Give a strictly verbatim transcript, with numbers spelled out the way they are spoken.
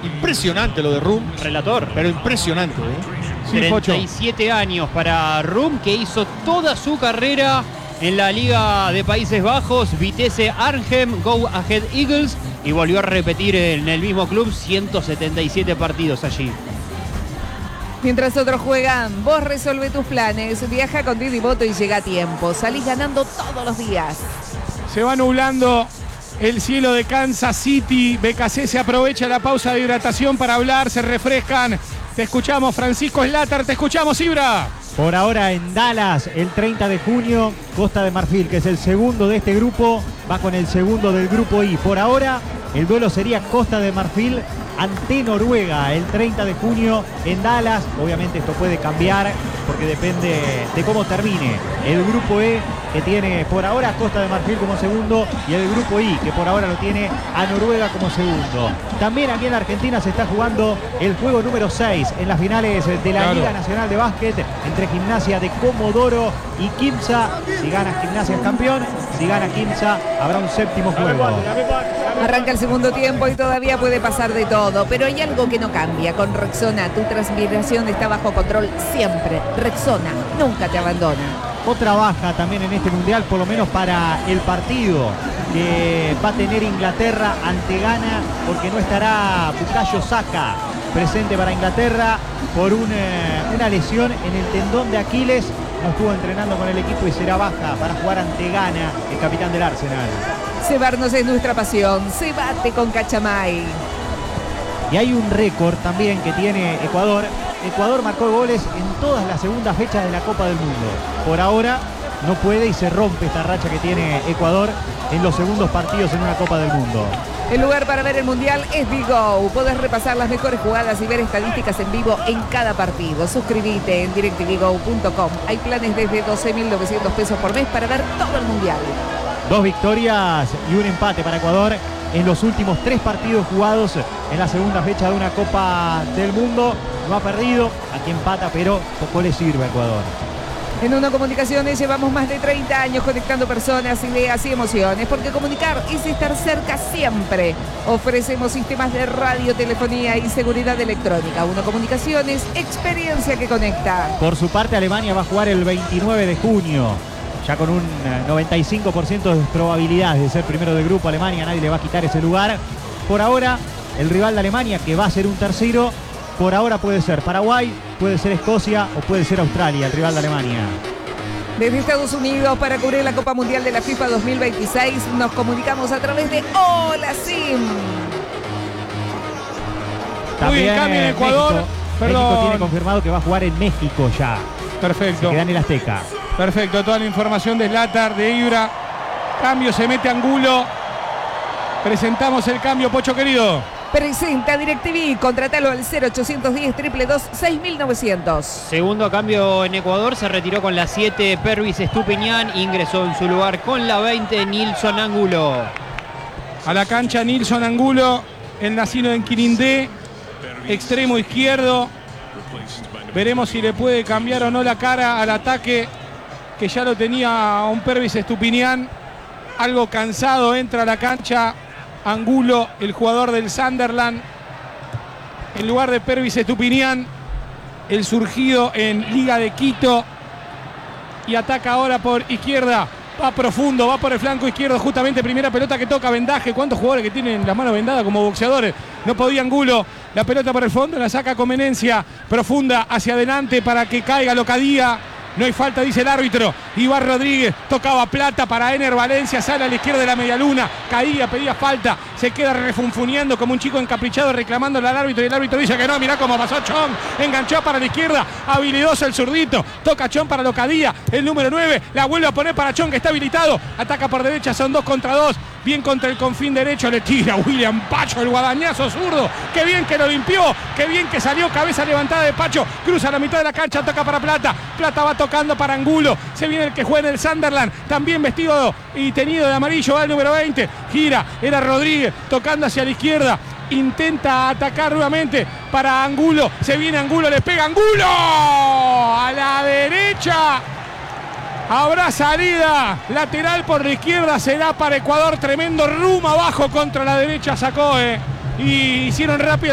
Impresionante lo de Rum. Relator. Pero impresionante, ¿eh? Sí, treinta y siete años para Rum, que hizo toda su carrera en la Liga de Países Bajos, Vitesse Arnhem, Go Ahead Eagles, y volvió a repetir en el mismo club ciento setenta y siete partidos allí. Mientras otros juegan, vos resolve tus planes, viaja con Didi Moto y llega a tiempo. Salís ganando todos los días. Se va nublando el cielo de Kansas City. B K C se aprovecha la pausa de hidratación para hablar, se refrescan. Te escuchamos, Francisco Slater, te escuchamos, Ibra. Por ahora en Dallas, el treinta de junio, Costa de Marfil, que es el segundo de este grupo, va con el segundo del grupo I. Por ahora, el duelo sería Costa de Marfil ante Noruega, el treinta de junio en Dallas. Obviamente esto puede cambiar porque depende de cómo termine el grupo E, que tiene por ahora a Costa de Marfil como segundo, y el grupo I, que por ahora lo tiene a Noruega como segundo. También aquí en la Argentina se está jugando el juego número seis en las finales de la Claro. Liga Nacional de Básquet entre Gimnasia de Comodoro y Quimsa. Si gana Gimnasia es campeón, si gana Quimsa habrá un séptimo juego. Arranca el segundo tiempo y todavía puede pasar de todo, pero hay algo que no cambia. Con Rexona, tu transpiración está bajo control siempre. Rexona, nunca te abandona. Otra baja también en este mundial, por lo menos para el partido que va a tener Inglaterra ante Ghana, porque no estará Bukayo Saka presente para Inglaterra por una, una lesión en el tendón de Aquiles. No estuvo entrenando con el equipo y será baja para jugar ante Ghana, el capitán del Arsenal. Cebarnos es nuestra pasión. Cebate con Cachamay. Y hay un récord también que tiene Ecuador. Ecuador marcó goles en todas las segundas fechas de la Copa del Mundo. Por ahora no puede y se rompe esta racha que tiene Ecuador en los segundos partidos en una Copa del Mundo. El lugar para ver el Mundial es Bigo. Podés repasar las mejores jugadas y ver estadísticas en vivo en cada partido. Suscríbete en directv go punto com. Hay planes desde doce mil novecientos pesos por mes para ver todo el Mundial. Dos victorias y un empate para Ecuador en los últimos tres partidos jugados en la segunda fecha de una Copa del Mundo. No ha perdido, aquí empata, pero poco le sirve a Ecuador. En Uno Comunicaciones llevamos más de treinta años conectando personas, ideas y emociones, porque comunicar es estar cerca siempre. Ofrecemos sistemas de radio, telefonía y seguridad electrónica. Uno Comunicaciones, experiencia que conecta. Por su parte, Alemania va a jugar el veintinueve de junio. Ya con un noventa y cinco por ciento de probabilidades de ser primero del grupo. Alemania, nadie le va a quitar ese lugar. Por ahora, el rival de Alemania, que va a ser un tercero, por ahora puede ser Paraguay, puede ser Escocia o puede ser Australia, el rival de Alemania. Desde Estados Unidos, para cubrir la Copa Mundial de la FIFA dos mil veintiséis, nos comunicamos a través de Hola Sim. Muy bien, cambio en Ecuador. México, Perdón. México tiene confirmado que va a jugar en México ya. Perfecto. Se queda en el Azteca. Perfecto, toda la información de Slater, de Ibra. Cambio, se mete Angulo. Presentamos el cambio, Pocho querido. Presenta DirecTV, contratalo al cero ochocientos diez, dos dos dos, seis mil novecientos. Segundo cambio en Ecuador, se retiró con la siete Pervis Estupiñán, ingresó en su lugar con la veinte Nilson Angulo. A la cancha Nilson Angulo, el nacido en Quirindé, extremo izquierdo. Veremos si le puede cambiar o no la cara al ataque, que ya lo tenía un Pervis Estupiñán. Algo cansado, entra a la cancha Angulo, el jugador del Sunderland, en lugar de Pervis Estupiñán, el surgido en Liga de Quito, y ataca ahora por izquierda, va profundo, va por el flanco izquierdo, justamente primera pelota que toca, vendaje. ¿Cuántos jugadores que tienen las manos vendadas como boxeadores? No podía Angulo, la pelota por el fondo, la saca con Menencia, profunda hacia adelante para que caiga Locadía. No hay falta, dice el árbitro. Iván Rodríguez tocaba Plata para Ener Valencia, sale a la izquierda de la medialuna, caía, pedía falta, se queda refunfuneando como un chico encaprichado reclamándole al árbitro, y el árbitro dice que no. Mirá cómo pasó Chon, enganchó para la izquierda, habilidoso el zurdito, toca Chon para Locadía, el número nueve, la vuelve a poner para Chon, que está habilitado, ataca por derecha, son dos contra dos, bien contra el confín derecho, le tira William Pacho, el guadañazo zurdo, qué bien que lo limpió, qué bien que salió, cabeza levantada de Pacho, cruza la mitad de la cancha, toca para Plata, Plata va tocando para Angulo, se viene el que juega en el Sunderland, también vestido y tenido de amarillo, va el número veinte, gira, era Rodríguez, tocando hacia la izquierda, intenta atacar nuevamente para Angulo, se viene Angulo, le pega Angulo, a la derecha, habrá salida lateral por la izquierda, será para Ecuador, tremendo Rum abajo contra la derecha, sacó, eh, y hicieron rápido